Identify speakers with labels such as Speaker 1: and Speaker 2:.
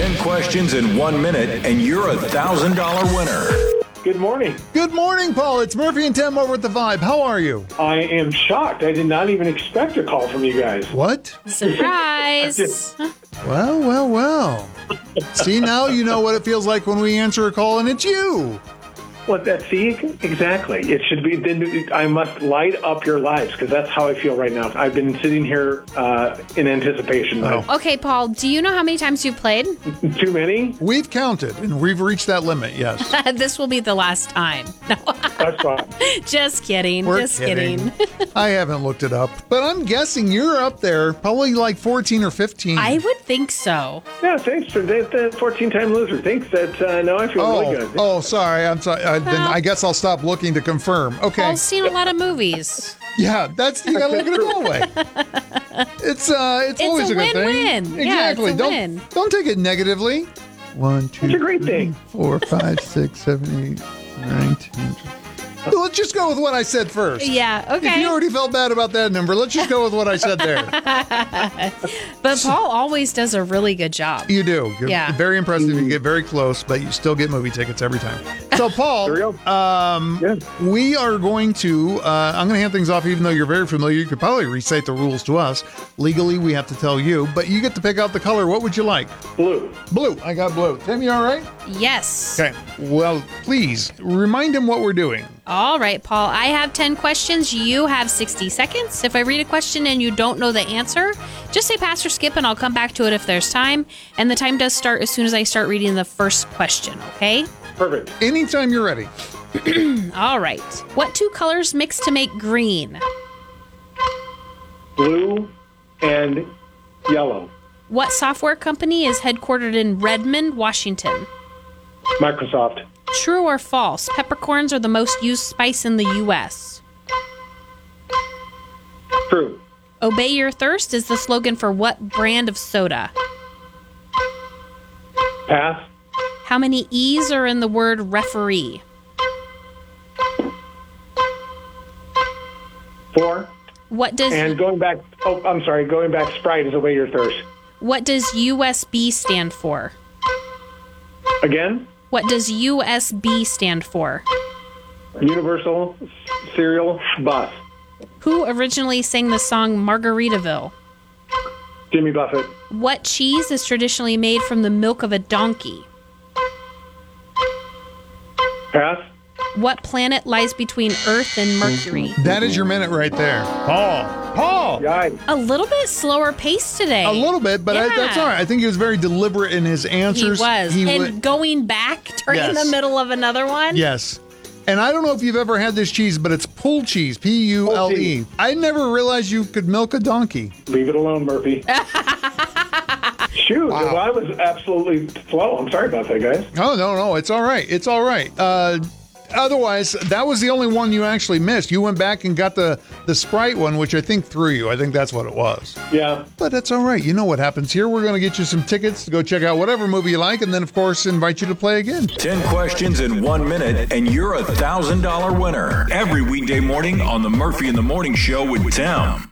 Speaker 1: 10 questions in 1 minute, and you're a $1,000 winner.
Speaker 2: Good morning.
Speaker 3: Good morning, Paul. It's Murphy and Tim over at The Vibe. How are you?
Speaker 2: I am shocked. I did not even expect a call from you guys.
Speaker 3: What?
Speaker 4: Surprise!
Speaker 3: Well. See, now you know what it feels like when we answer a call and it's you.
Speaker 2: What that? See, exactly. It should be. Then I must light up your lives because that's how I feel right now. I've been sitting here in anticipation.
Speaker 4: Okay, Paul, do you know how many times you've played?
Speaker 2: Too many?
Speaker 3: We've counted, and we've reached that limit, yes.
Speaker 4: This will be the last time. No.
Speaker 2: That's fine.
Speaker 4: Just kidding.
Speaker 3: We're
Speaker 4: Just kidding.
Speaker 3: I haven't looked it up, but I'm guessing you're up there, probably like 14 or 15.
Speaker 4: I would think so.
Speaker 2: Yeah, thanks for the 14-time loser. Thanks. That now I feel really good.
Speaker 3: Oh, sorry. I'm sorry. Then I guess I'll stop looking to confirm. Okay.
Speaker 4: Paul's seen a lot of movies.
Speaker 3: Yeah, you gotta look at it that way. It's always a good thing.
Speaker 4: win-win. Yeah,
Speaker 3: Exactly.
Speaker 4: it's a win.
Speaker 3: Don't take it negatively. 1, 2,
Speaker 2: It's a great thing.
Speaker 3: 4, 5, 6, 7, 8, 9, 10. Let's just go with what I said first.
Speaker 4: Yeah,
Speaker 3: If
Speaker 4: okay.
Speaker 3: you already felt bad about that number, let's just go with what I said there.
Speaker 4: But Paul always does a really good job.
Speaker 3: You do. You're
Speaker 4: Yeah.
Speaker 3: very impressive. You get very close, but you still get movie tickets every time. So, Paul,
Speaker 2: There we go.
Speaker 3: we are going to, I'm going to hand things off, even though you're very familiar. You could probably recite the rules to us. Legally, we have to tell you, but you get to pick out the color. What would you like?
Speaker 2: Blue.
Speaker 3: Blue. I got blue. Tim, you all right?
Speaker 4: Yes.
Speaker 3: Okay. Well, please remind him what we're doing.
Speaker 4: All right, Paul. I have 10 questions. You have 60 seconds. If I read a question and you don't know the answer, just say pass or skip, and I'll come back to it if there's time. And the time does start as soon as I start reading the first question, okay?
Speaker 2: Perfect.
Speaker 3: Anytime you're ready.
Speaker 4: All right. What two colors mix to make green?
Speaker 2: Blue and yellow.
Speaker 4: What software company is headquartered in Redmond, Washington?
Speaker 2: Microsoft.
Speaker 4: True or false? Peppercorns are the most used spice in the U.S.
Speaker 2: True.
Speaker 4: Obey Your Thirst is the slogan for what brand of soda?
Speaker 2: Pass.
Speaker 4: How many E's are in the word referee?
Speaker 2: 4.
Speaker 4: What does
Speaker 2: And going back, going back, Sprite is Obey Your Thirst.
Speaker 4: What does USB stand for?
Speaker 2: Again,
Speaker 4: What does USB stand for?
Speaker 2: Universal Serial Bus.
Speaker 4: Who originally sang the song Margaritaville?
Speaker 2: Jimmy Buffett.
Speaker 4: What cheese is traditionally made from the milk of a donkey?
Speaker 2: Pass.
Speaker 4: What planet lies between Earth and Mercury?
Speaker 3: That is your minute right there. Paul!
Speaker 2: Yeah,
Speaker 4: A little bit slower pace today.
Speaker 3: A little bit, but
Speaker 4: Yeah.
Speaker 3: that's all right. I think he was very deliberate in his
Speaker 4: He
Speaker 3: answers.
Speaker 4: was. And going back during
Speaker 3: Yes.
Speaker 4: the middle of another one?
Speaker 3: Yes. And I don't know if you've ever had this cheese, but it's pull cheese, P-U-L-E.
Speaker 2: Pull cheese.
Speaker 3: I never realized you could milk a donkey.
Speaker 2: leave it alone, Murphy. Shoot,
Speaker 3: Wow.
Speaker 2: well, I was absolutely slow. I'm sorry about that, guys.
Speaker 3: Oh, no, it's all right. It's all right. Otherwise, that was the only one you actually missed. You went back and got the Sprite one, which I think threw you. I think that's what it was.
Speaker 2: Yeah.
Speaker 3: But that's all right. You know what happens here. We're going to get you some tickets to go check out whatever movie you like, and then, of course, invite you to play again.
Speaker 1: 10 questions in 1 minute, and you're a $1,000 winner. Every weekday morning on the Murphy in the Morning Show with Tim.